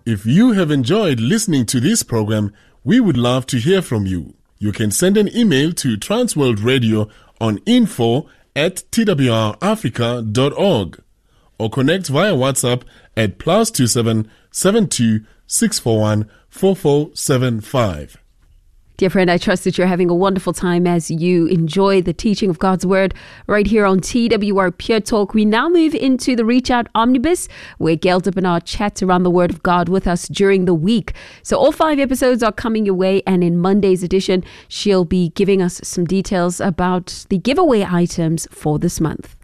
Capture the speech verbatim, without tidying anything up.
If you have enjoyed listening to this program, we would love to hear from you. You can send an email to Transworld Radio on info at t w r africa dot org or connect via WhatsApp at plus two seven seven two six four one four four seven five. Dear friend, I trust that you're having a wonderful time as you enjoy the teaching of God's Word right here on T W R Pure Talk. We now move into the Reach Out Omnibus, where Gail Dippenaar chats around the Word of God with us during the week. So all five episodes are coming your way, and in Monday's edition, she'll be giving us some details about the giveaway items for this month.